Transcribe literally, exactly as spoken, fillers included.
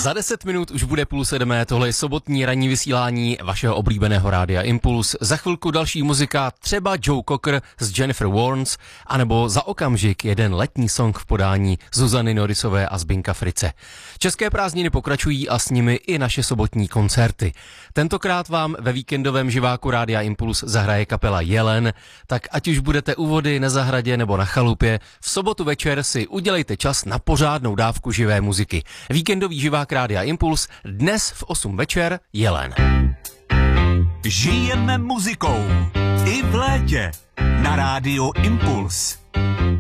Za deset minut už bude půl sedmé, tohle je sobotní ranní vysílání vašeho oblíbeného rádia Impuls. Za chvilku další muzika, třeba Joe Cocker s Jennifer Warnes, anebo za okamžik jeden letní song v podání Zuzany Norisové a Zbinka Frice. České prázdniny pokračují a s nimi i naše sobotní koncerty. Tentokrát vám ve víkendovém živáku rádia Impuls zahraje kapela Jelen, tak ať už budete u vody, na zahradě nebo na chalupě, v sobotu večer si udělejte čas na pořádnou dávku živé muziky. Víkendový živák rádia Impuls, dnes v osm večer Jelen. Žijeme muzikou i v létě na rádiu Impuls.